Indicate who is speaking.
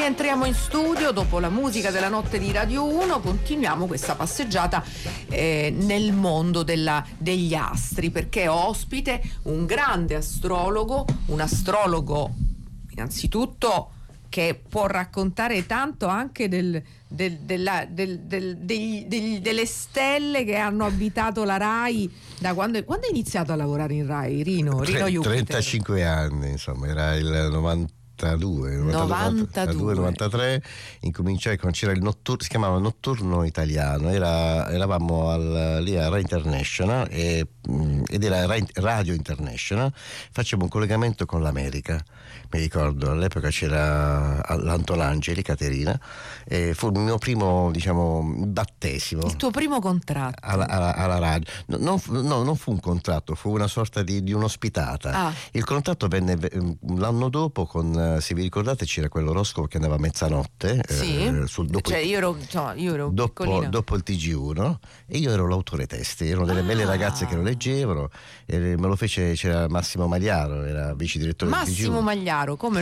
Speaker 1: rientriamo in studio dopo la musica della notte di Radio 1. Continuiamo questa passeggiata nel mondo degli astri, perché ho ospite un grande astrologo, un astrologo innanzitutto che può raccontare tanto anche delle stelle che hanno abitato la RAI da quando hai iniziato a lavorare in RAI, Rino Jupiter?
Speaker 2: 35 anni, insomma, era il 92-93, incominciai quando c'era il notturno, si chiamava Notturno Italiano, eravamo lì a Rai International ed era Radio International, facciamo un collegamento con l'America. Mi ricordo all'epoca c'era l'Antolangeli, Caterina, e fu il mio primo, battesimo.
Speaker 1: Il tuo primo contratto
Speaker 2: alla radio. Non fu un contratto, fu una sorta di un'ospitata. Il contratto venne l'anno dopo con, se vi ricordate, c'era quell'oroscopo che andava a mezzanotte.
Speaker 1: Sì. Io ero
Speaker 2: dopo il TG1, e io ero l'autore testi, erano delle belle ragazze che lo leggevano, e me lo fece, c'era Massimo Magliaro, era vice direttore del TG1.
Speaker 1: Massimo Magliaro, come